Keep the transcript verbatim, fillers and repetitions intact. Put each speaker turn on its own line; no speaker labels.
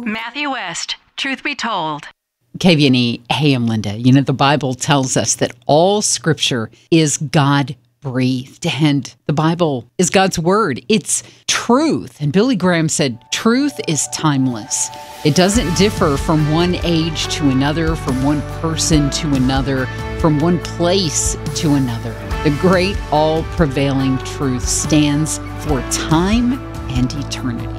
Matthew West, Truth Be Told.
K V N E, hey, I'm Linda. You know, the Bible tells us that all Scripture is God-breathed, and the Bible is God's Word. It's truth. And Billy Graham said, truth is timeless. It doesn't differ from one age to another, from one person to another, from one place to another. The great all-prevailing truth stands for time and eternity.